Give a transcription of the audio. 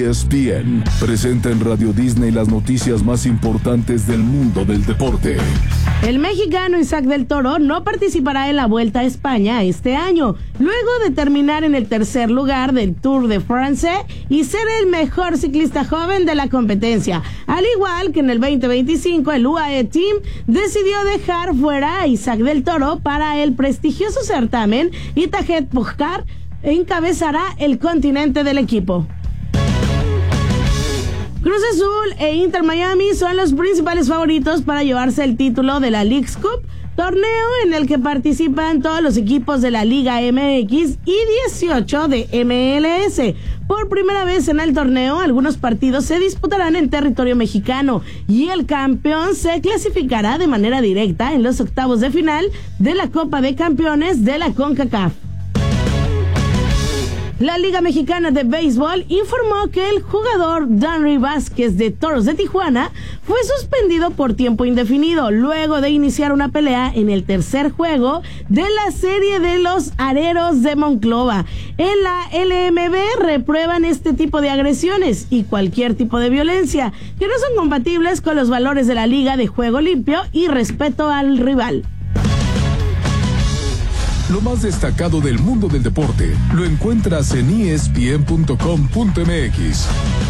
ESPN presenta en Radio Disney las noticias más importantes del mundo del deporte. El mexicano Isaac del Toro no participará en la Vuelta a España este año, luego de terminar en el tercer lugar del Tour de France y ser el mejor ciclista joven de la competencia. Al igual que en el 2025, el UAE Team decidió dejar fuera a Isaac del Toro para el prestigioso certamen y Tajet Pogačar encabezará el continente del equipo. Cruz Azul e Inter Miami son los principales favoritos para llevarse el título de la Leagues Cup, torneo en el que participan todos los equipos de la Liga MX y 18 de MLS. Por primera vez en el torneo, algunos partidos se disputarán en territorio mexicano y el campeón se clasificará de manera directa en los octavos de final de la Copa de Campeones de la CONCACAF. La Liga Mexicana de Béisbol informó que el jugador Danry Vázquez de Toros de Tijuana fue suspendido por tiempo indefinido luego de iniciar una pelea en el tercer juego de la serie de los Areros de Monclova. En la LMB reprueban este tipo de agresiones y cualquier tipo de violencia que no son compatibles con los valores de la liga de juego limpio y respeto al rival. Lo más destacado del mundo del deporte lo encuentras en ESPN.com.mx.